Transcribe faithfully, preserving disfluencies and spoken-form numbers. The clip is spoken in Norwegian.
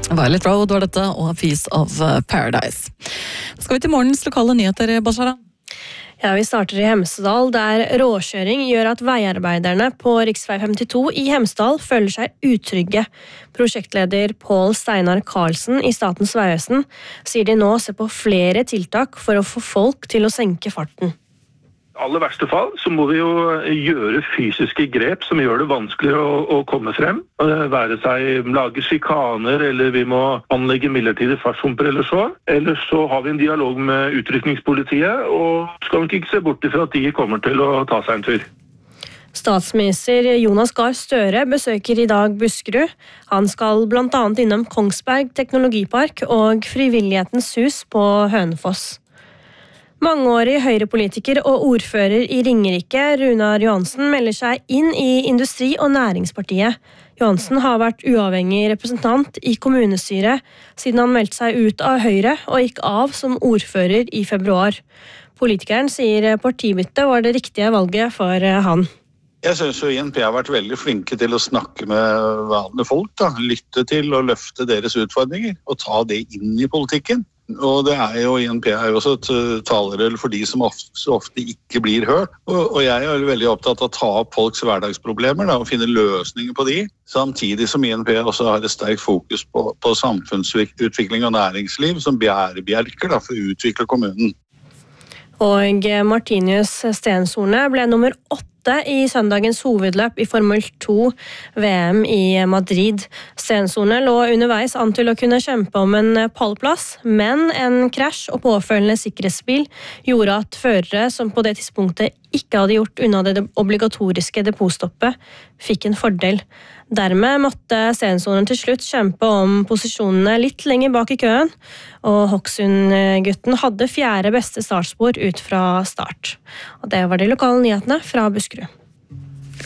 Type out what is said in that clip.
Violet Road var dette, og Piece of Paradise. Skal vi til morgens lokale nyheter, Bashara? Ja, vi starter i Hemsedal, der råkjøring gjør at veiarbeiderne på riksvei femtito i Hemsedal føler seg utrygge. Prosjektleder Pål Steinar Karlsen i Statens vegvesen sier de nå ser på flere tiltak for å få folk til å senke farten. I aller verste fall så må vi jo gjøre fysiske grep som gjør det vanskeligere å, å komme frem. Være seg lage skikaner, eller vi må anlegge midlertidige fartshumper eller så. Eller så har vi en dialog med utrykningspolitiet, og skal vi ikke se bort ifra at de kommer til å ta seg en tur. Statsminister Jonas Gahr Støre besøker i dag Buskerud. Han skal blant annet innom Kongsberg Teknologipark og Frivillighetens hus på Hønefoss. Mangeårig høyrepolitiker og ordfører i Ringerike, Runar Johansen, melder seg inn i Industri- og Næringspartiet. Johansen har vært uavhengig representant i kommunestyret siden han meldte seg ut av Høyre og gikk av som ordfører i februar. Politikeren sier partibytte var det riktige valget for han. Jeg synes jo I N P har vært veldig flinke til å snakke med vanlige folk, da. Lytte til og løfte deres utfordringer, og ta det inn i politikken. Og det er jo, I N P er jo også et talerør for de som ofte, så ofte ikke blir hørt. Og, og jeg er veldig opptatt av å ta opp folks hverdagsproblemer da, og finne løsninger på de, samtidig som I N P også har et sterkt fokus på, på samfunnsutvikling og næringsliv som bærebjelker da, for å utvikle kommunen. Og Martinius Stenshorne ble nummer åtte i søndagens hovedløp i Formel to V M i Madrid. Stenshorne lå underveis an til å kunne kjempe om en pallplass, men en krasj og påfølgende sikkerhetsbil gjorde at førere som på det tidspunktet ikke hadde gjort unna det obligatoriske depotstoppet, fikk en fordel. Dermed måtte Stenshorne til slutt kjempe om posisjonene litt lenger bak i køen, og Hokksund-gutten hadde fjerde beste startspor ut fra start. Og det var de lokale nyhetene fra Buskerud.